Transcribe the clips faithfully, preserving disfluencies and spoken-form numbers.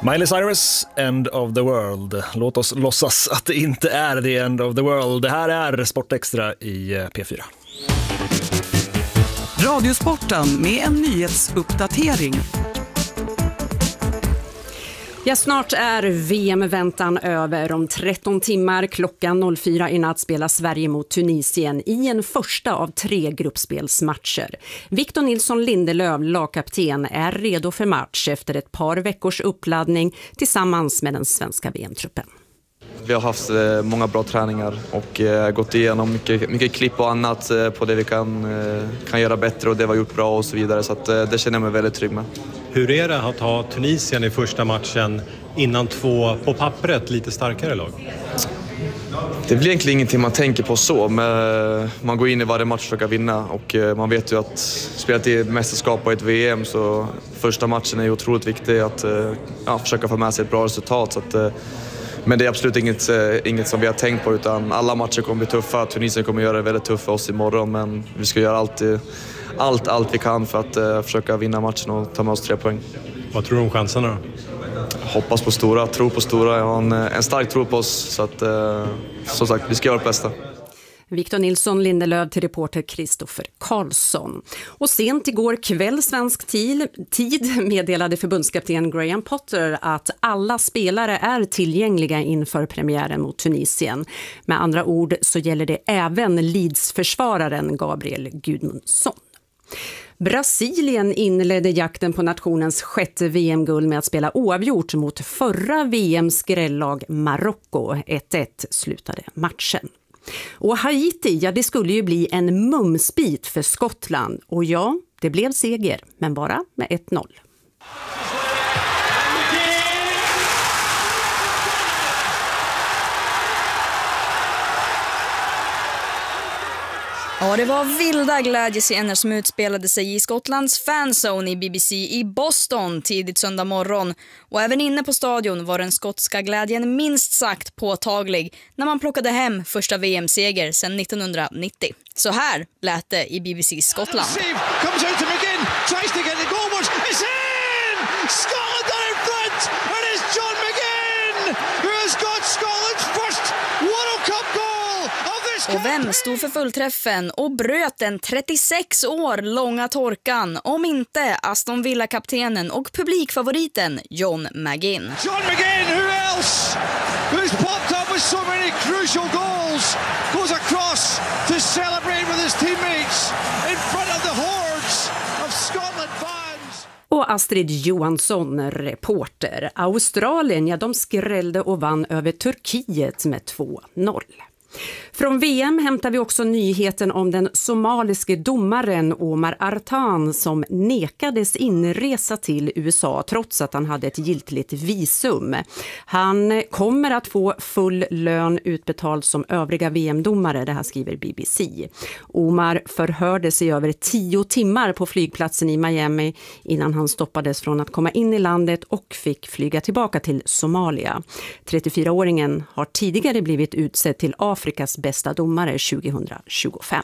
Miley Cyrus, End of the World. Låt oss låtsas att det inte är the end of the world. Det här är Sportextra i P fyra. Radiosporten med en nyhetsuppdatering. Ja, snart är V M-väntan över. Om tretton timmar klockan fyra i natt spelar Sverige mot Tunisien i en första av tre gruppspelsmatcher. Victor Nilsson Lindelöf, lagkapten, är redo för match efter ett par veckors uppladdning tillsammans med den svenska V M-truppen. Vi har haft många bra träningar och gått igenom mycket, mycket klipp och annat på det vi kan, kan göra bättre och det vi har gjort bra och så vidare. Så att det känner jag mig väldigt trygg med. Hur är det att ha Tunisien i första matchen innan två på pappret lite starkare lag? Det blir egentligen ingenting man tänker på så, men man går in i varje match och försöker vinna och man vet ju att spela till ett mästerskap och ett V M så första matchen är ju otroligt viktig att ja, försöka få med sig ett bra resultat. Så att, men det är absolut inget, inget som vi har tänkt på, utan alla matcher kommer bli tuffa. Tunisien kommer göra det väldigt tufft för oss imorgon, men vi ska göra allt, allt, allt vi kan för att uh, försöka vinna matchen och ta med oss tre poäng. Vad tror du om chanserna då? Hoppas på stora, tro på stora. Jag har en, en stark tro på oss, så att uh, som sagt, vi ska göra det bästa. Victor Nilsson Lindelöf till reporter Kristoffer Karlsson. Och sent igår kväll svensk tid, tid meddelade förbundskapten Graham Potter att alla spelare är tillgängliga inför premiären mot Tunisien. Med andra ord så gäller det även Leeds-försvararen Gabriel Gudmundsson. Brasilien inledde jakten på nationens sjätte V M-guld med att spela oavgjort mot förra V M-skrällag Marocko. ett ett slutade matchen. Och Haiti, ja det skulle ju bli en mumsbit för Skottland. Och ja, det blev seger, men bara med ett noll. Ja, det var vilda glädjescener som utspelade sig i Skottlands fanzone i B B C i Boston tidigt söndag morgon. Och även inne på stadion var den skotska glädjen minst sagt påtaglig när man plockade hem första V M-seger sedan nittonhundranittio. Så här lät det i B B C Skottland. Och vem stod för fullträffen och bröt den trettiosex år långa torkan om inte Aston Villa-kaptenen och publikfavoriten John McGinn. John McGinn, who else? Who's popped up with so many crucial goals, goes across to celebrate with his teammates in front of the hordes of Scotland fans. Och Astrid Johansson, reporter. Australien, ja de skrällde och vann över Turkiet med två noll. Från V M hämtar vi också nyheten om den somaliske domaren Omar Artan som nekades inresa till U S A trots att han hade ett giltigt visum. Han kommer att få full lön utbetald som övriga V M-domare, det här skriver B B C. Omar förhördes i över tio timmar på flygplatsen i Miami innan han stoppades från att komma in i landet och fick flyga tillbaka till Somalia. trettiofyraåringen har tidigare blivit utsedd till Afrikas bästa domare tjugohundratjugofem.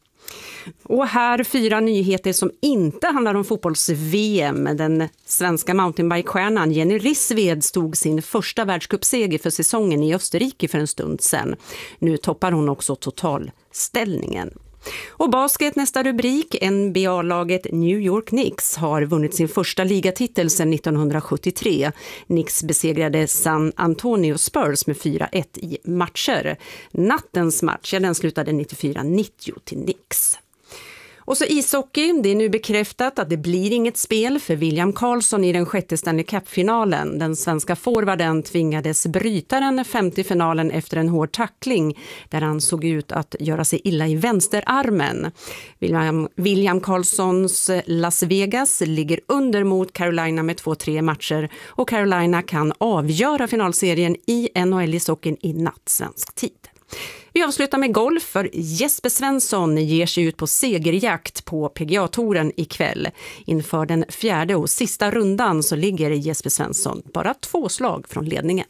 Och här fyra nyheter som inte handlar om fotbolls-V M. Den svenska mountainbike-stjärnan Jenny Rissved stod sin första världscupseger för säsongen i Österrike för en stund sedan. Nu toppar hon också totalställningen. Och basket nästa rubrik. N B A-laget New York Knicks har vunnit sin första ligatitel sedan nittonhundrasjuttiotre. Knicks besegrade San Antonio Spurs med fyra ett i matcher. Nattens match, ja, den slutade nittiofyra nittio till Knicks. Och så ishockey, det är nu bekräftat att det blir inget spel för William Karlsson i den sjätte Stanley Cup-finalen. Den svenska forwarden tvingades bryta den femte finalen efter en hård tackling där han såg ut att göra sig illa i vänsterarmen. William, William Karlssons Las Vegas ligger under mot Carolina med två tre matcher och Carolina kan avgöra finalserien i N H L-ishockeyn i natt svensk tid. Vi avslutar med golf för Jesper Svensson ger sig ut på segerjakt på P G A-touren ikväll. Inför den fjärde och sista rundan så ligger Jesper Svensson bara två slag från ledningen.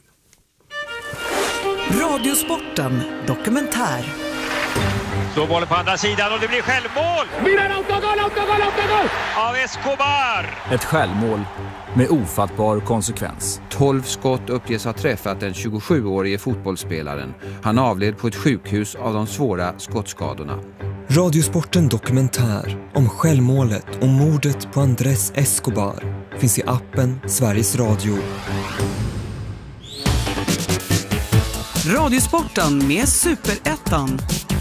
Radiosporten dokumentär. Så bollen på andra sidan och det blir självmål! Miran autogol, autogol, autogol! av Escobar. Ett självmål med ofattbar konsekvens. tolv skott uppges ha träffat den tjugosjuårige fotbollsspelaren. Han avled på ett sjukhus av de svåra skottskadorna. Radiosporten dokumentär om självmålet och mordet på Andrés Escobar finns i appen Sveriges Radio. Radiosporten med Superettan.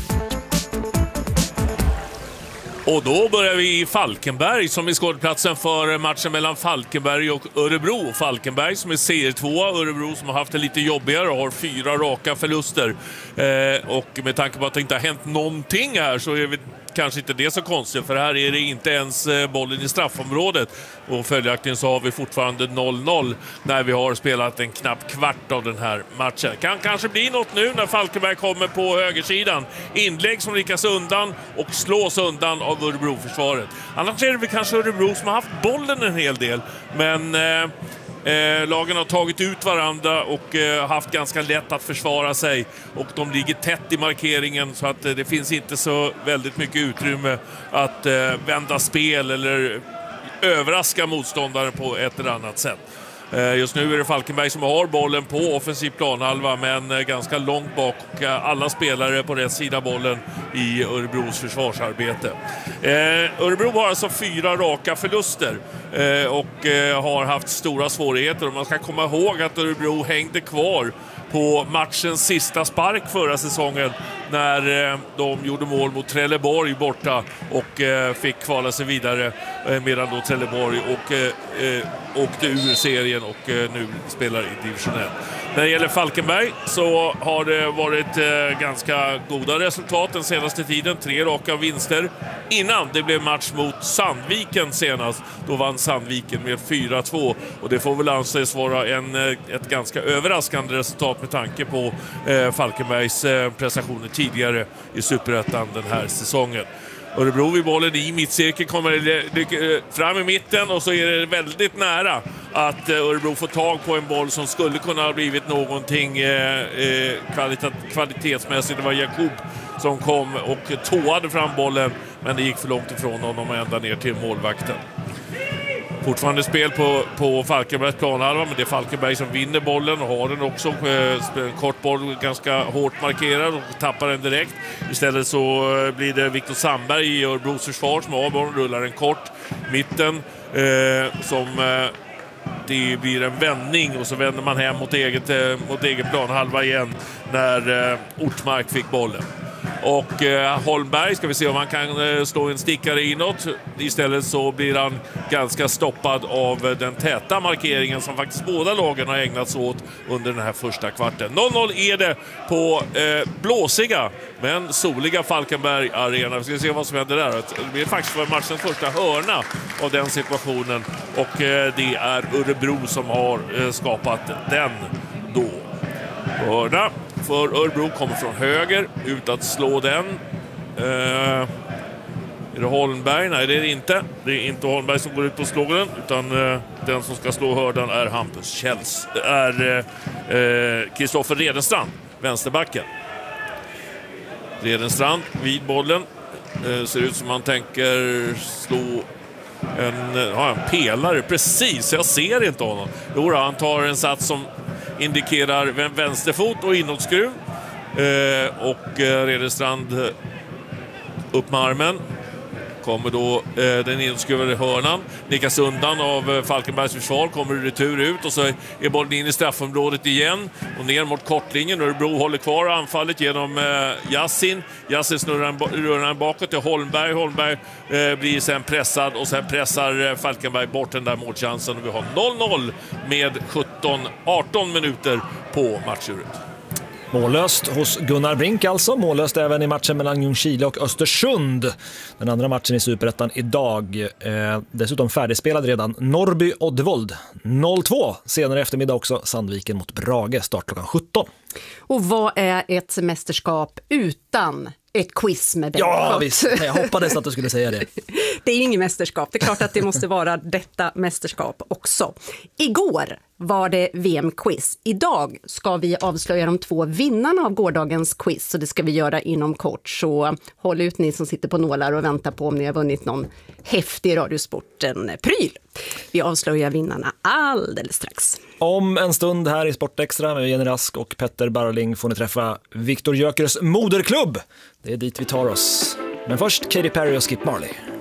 Och då börjar vi i Falkenberg som är skådeplatsen för matchen mellan Falkenberg och Örebro. Falkenberg som är serie två, Örebro som har haft det lite jobbigare och har fyra raka förluster. Eh, och med tanke på att det inte har hänt någonting här så är vi kanske inte det så konstigt, för här är det inte ens bollen i straffområdet och följaktligen så har vi fortfarande noll noll när vi har spelat en knapp kvart av den här matchen. Kan kanske bli något nu när Falkenberg kommer på högersidan. Inlägg som lyckas undan och slås undan av Örebro-försvaret. Annars är det väl kanske Örebro som har haft bollen en hel del, men eh, Eh, lagen har tagit ut varandra och eh, haft ganska lätt att försvara sig och de ligger tätt i markeringen så att eh, det finns inte så väldigt mycket utrymme att eh, vända spel eller överraska motståndaren på ett eller annat sätt. Eh, just nu är det Falkenberg som har bollen på offensiv planhalva men eh, ganska långt bak och eh, alla spelare på rätt sida bollen i Örebros försvarsarbete. Eh, Örebro har alltså fyra raka förluster eh, och eh, har haft stora svårigheter och man ska komma ihåg att Örebro hängde kvar på matchens sista spark förra säsongen när eh, de gjorde mål mot Trelleborg borta och eh, fick kvala sig vidare eh, medan då Trelleborg och, eh, eh, åkte ur serien och eh, nu spelar i division ett. När det gäller Falkenberg så har det varit eh, ganska goda resultat den senaste tiden. Tre raka vinster innan det blev match mot Sandviken senast. Då vann Sandviken med fyra två och det får väl anses vara en, ett ganska överraskande resultat med tanke på eh, Falkenbergs eh, prestationer tidigare i Superettan den här säsongen. Örebro vid bollen i mittcirkel kommer fram i mitten och så är det väldigt nära att Örebro får tag på en boll som skulle kunna ha blivit någonting eh, kvalitet, kvalitetsmässigt. Det var Jakub som kom och tåade fram bollen men det gick för långt ifrån honom och ända ner till målvakten. Fortfarande spel på, på Falkenbergs planhalva, men det är Falkenberg som vinner bollen och har den också. En kort boll, ganska hårt markerad och tappar den direkt. Istället så blir det Viktor Sandberg i Örebros försvar som har bollen, rullar en kort mitten eh, som eh, det blir en vändning och så vänder man hem mot eget, eh, mot eget planhalva igen när eh, Ortmark fick bollen. Och eh, Holmberg ska vi se om han kan eh, slå en stickare inåt. Istället så blir han ganska stoppad av eh, den täta markeringen som faktiskt båda lagen har ägnat sig åt under den här första kvarten. noll noll är det på eh, blåsiga men soliga Falkenberg Arena. Vi ska se vad som händer där. Det blir faktiskt för matchens första hörna av den situationen och eh, det är Örebro som har eh, skapat den då. Hörna för Örebro kommer från höger, ut att slå den. Uh, är det Holmberg? Nej, det är det inte. Det är inte Holmberg som går ut på slå den, utan uh, den som ska slå hördan är Hampus Kjells. Det är Kristoffer uh, uh, Redenstrand, vänsterbacken. Redenstrand vid bollen. Uh, ser ut som man tänker slå en, uh, en pelare. Precis, jag ser inte honom. Jo, han tar en sats som indikerar vänsterfot och inåtskruv eh, och eh, Redenstrand upp med armen kommer då eh, den inåtskruvade hörnan nickas undan av eh, Falkenbergs försvar, kommer retur ut och så är bollen in i straffområdet igen och ner mot kortlinjen. Örebro håller kvar anfallet genom eh, Yassin. Yassin snurrar den bakåt till Holmberg. Holmberg eh, blir sen pressad och sen pressar eh, Falkenberg bort den där målchansen och vi har noll noll med sjutton arton minuter på matchuret. Mållöst hos Gunnar Brink alltså. Mållöst även i matchen mellan Ljungskile och Östersund. Den andra matchen i Superettan idag. Eh, dessutom färdigspelad redan. Norrby Oddevold noll två. Senare eftermiddag också Sandviken mot Brage. Start klockan sjutton. Och vad är ett mästerskap utan ett quiz med dig. Ja, visst. Jag hoppades att du skulle säga det. Det är ju inget mästerskap. Det är klart att det måste vara detta mästerskap också. Igår var det V M-quiz. Idag ska vi avslöja de två vinnarna av gårdagens quiz. Så det ska vi göra inom kort. Så håll ut ni som sitter på nålar och väntar på om ni har vunnit någon häftig Radiosporten-pryl. Vi avslöjar vinnarna alldeles strax. Om en stund här i Sportextra med Jenny Rask och Petter Barling får ni träffa Viktor Jökers moderklubb. Det är dit vi tar oss. Men först Katy Perry och Skip Marley.